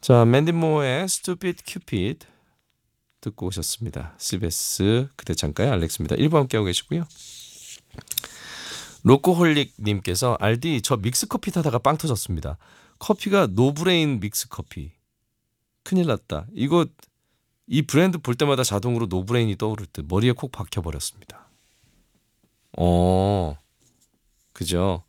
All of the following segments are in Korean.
자, 맨디 모어의 Stupid Cupid 듣고 오셨습니다. CBS 그대 창가의 알렉스입니다. 1부 함께하고 계시고요. 로코홀릭님께서 알디 저 믹스커피 타다가 빵 터졌습니다. 커피가 노브레인 믹스커피. 큰일 났다. 이 브랜드 볼 때마다 자동으로 노브레인이 떠오를 듯 머리에 콕 박혀버렸습니다. 그죠?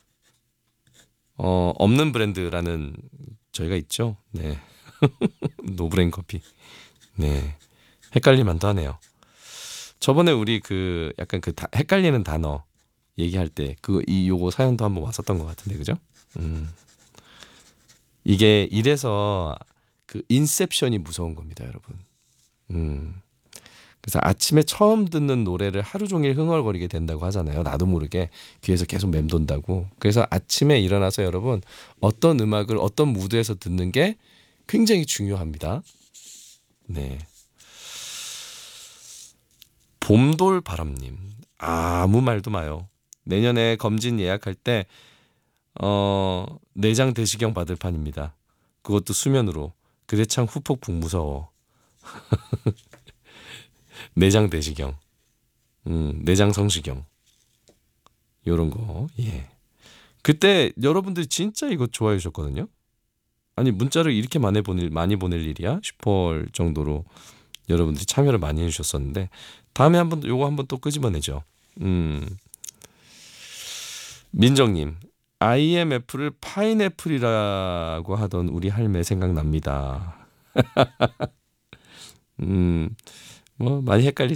없는 브랜드라는 저희가 있죠. 네. 노브레인 커피. 네. 헷갈릴만도 하네요. 저번에 우리 약간 헷갈리는 단어 얘기할 때 요거 사연도 한번 왔었던 것 같은데, 그죠? 이게 이래서 인셉션이 무서운 겁니다, 여러분. 그래서 아침에 처음 듣는 노래를 하루 종일 흥얼거리게 된다고 하잖아요. 나도 모르게 귀에서 계속 맴돈다고. 그래서 아침에 일어나서 여러분 어떤 음악을 어떤 무드에서 듣는 게 굉장히 중요합니다. 네. 봄돌바람님, 아무 말도 마요. 내년에 검진 예약할 때 내장 대시경 받을 판입니다. 그것도 수면으로. 그래 참 후폭풍 무서워. 내장 대시경, 내장 성시경, 요런 거. 예. 그때 여러분들이 진짜 이거 좋아해 주셨거든요. 아니 문자를 이렇게 많이 보낼 일이야 싶을 정도로 여러분들이 참여를 많이 해주셨었는데 다음에 요거 한번 또 끄집어내죠. 민정님, IMF를 파인애플이라고 하던 우리 할매 생각납니다. 뭐 많이 헷갈릴